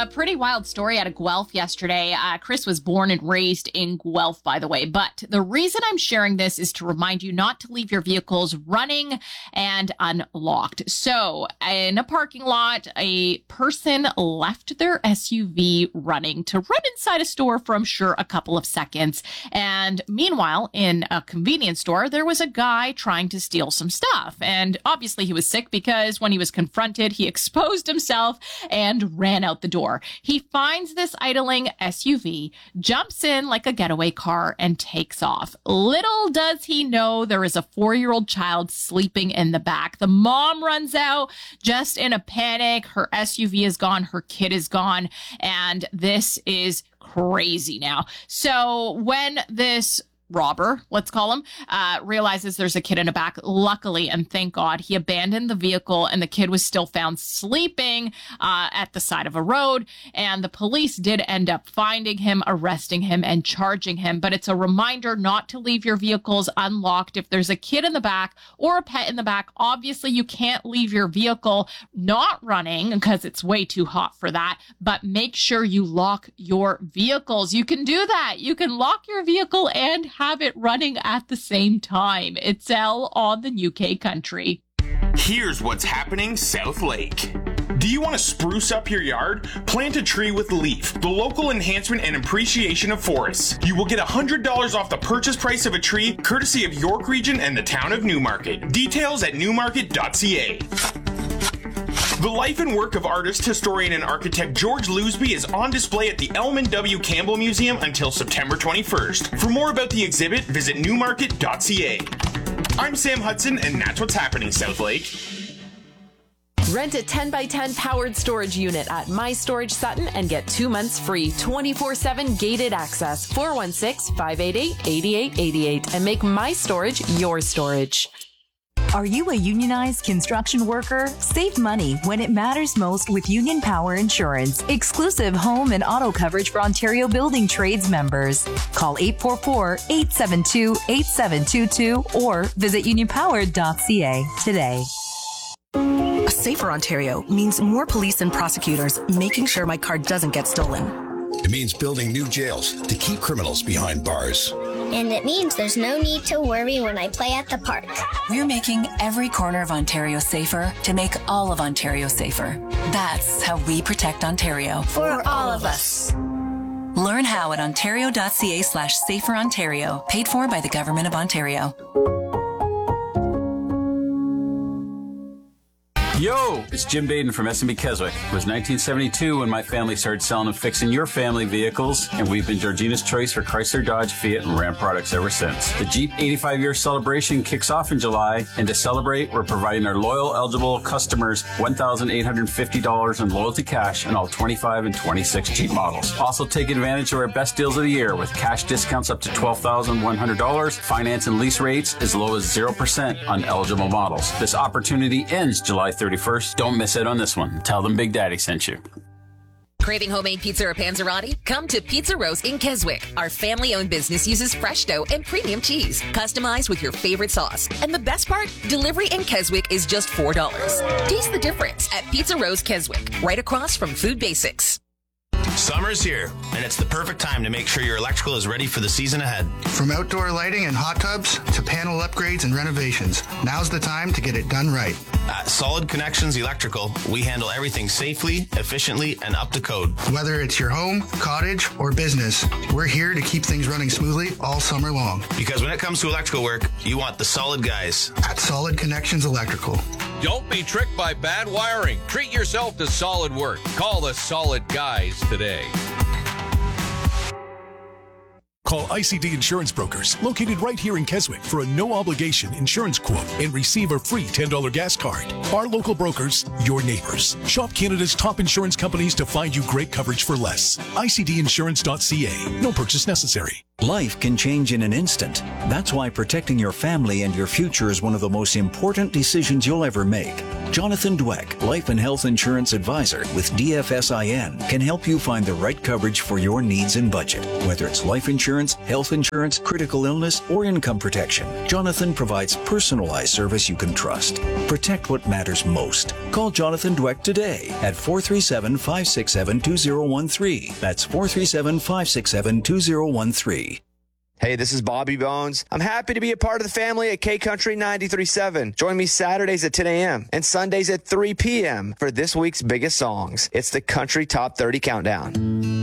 pretty wild story out of Guelph yesterday. Chris was born and raised in Guelph, by the way. But the reason I'm sharing this is to remind you not to leave your vehicles running and unlocked. So in a parking lot, a person left their SUV running to run inside a store for, I'm sure, a couple of seconds. And meanwhile, in a convenience store, there was a guy trying to steal some stuff. And obviously he was sick because when he was confronted, he exposed himself and ran out the door. He finds this idling SUV, jumps in like a getaway car, and takes off. Little does he know there is a 4-year-old child sleeping in the back. The mom runs out just in a panic. Her SUV is gone. Her kid is gone. And this is crazy now. So when this robber, let's call him, realizes there's a kid in the back, luckily, and thank God, he abandoned the vehicle and the kid was still found sleeping at the side of a road. And the police did end up finding him, arresting him, and charging him. But it's a reminder not to leave your vehicles unlocked. If there's a kid in the back or a pet in the back, obviously you can't leave your vehicle not running because it's way too hot for that. But make sure you lock your vehicles. You can do that. You can lock your vehicle and have it running at the same time. It's all on the UK Country. Here's what's happening South Lake. Do you want to spruce up your yard? Plant a tree with Leaf, the local enhancement and appreciation of forests. You will get $100 off the purchase price of a tree, courtesy of York Region and the town of Newmarket. Details at newmarket.ca. The life and work of artist, historian, and architect George Lousby is on display at the Elman W. Campbell Museum until September 21st. For more about the exhibit, visit newmarket.ca. I'm Sam Hudson, and that's what's happening, South Lake. Rent a 10x10 powered storage unit at My Storage Sutton and get 2 months free, 24/7 gated access. 416-588-8888 and make My Storage your storage. Are you a unionized construction worker? Save money when it matters most with Union Power Insurance. Exclusive home and auto coverage for Ontario Building Trades members. Call 844-872-8722 or visit unionpower.ca today. A safer Ontario means more police and prosecutors making sure my car doesn't get stolen. It means building new jails to keep criminals behind bars. And it means there's no need to worry when I play at the park. We're making every corner of Ontario safer to make all of Ontario safer. That's how we protect Ontario. For all of us. Learn how at ontario.ca/saferontario. Paid for by the Government of Ontario. Yo, it's Jim Baden from S&B Keswick. It was 1972 when my family started selling and fixing your family vehicles, and we've been Georgina's choice for Chrysler, Dodge, Fiat, and Ram products ever since. The Jeep 85-year celebration kicks off in July, and to celebrate, we're providing our loyal, eligible customers $1,850 in loyalty cash on all 25 and 26 Jeep models. Also, take advantage of our best deals of the year with cash discounts up to $12,100, finance and lease rates as low as 0% on eligible models. This opportunity ends July 31st. Don't miss it on this one. Tell them Big Daddy sent you. Craving homemade pizza or panzerotti? Come to Pizza Rose in Keswick. Our family-owned business uses fresh dough and premium cheese, customized with your favorite sauce. And the best part? Delivery in Keswick is just $4. Taste the difference at Pizza Rose Keswick, right across from Food Basics. Summer's here, and it's the perfect time to make sure your electrical is ready for the season ahead. From outdoor lighting and hot tubs to panel upgrades and renovations, now's the time to get it done right. At Solid Connections Electrical, we handle everything safely, efficiently, and up to code. Whether it's your home, cottage, or business, we're here to keep things running smoothly all summer long. Because when it comes to electrical work, you want the solid guys. At Solid Connections Electrical. Don't be tricked by bad wiring. Treat yourself to solid work. Call the Solid Guys today. Call ICD Insurance Brokers, located right here in Keswick, for a no-obligation insurance quote and receive a free $10 gas card. Our local brokers, your neighbors. Shop Canada's top insurance companies to find you great coverage for less. ICDinsurance.ca. No purchase necessary. Life can change in an instant. That's why protecting your family and your future is one of the most important decisions you'll ever make. Jonathan Dweck, Life and Health Insurance Advisor with DFSIN, can help you find the right coverage for your needs and budget. Whether it's life insurance, health insurance, critical illness, or income protection, Jonathan provides personalized service you can trust. Protect what matters most. Call Jonathan Dweck today at 437-567-2013. That's 437-567-2013. Hey, this is Bobby Bones. I'm happy to be a part of the family at K-Country 93.7. Join me Saturdays at 10 a.m. and Sundays at 3 p.m. for this week's biggest songs. It's the Country Top 30 Countdown.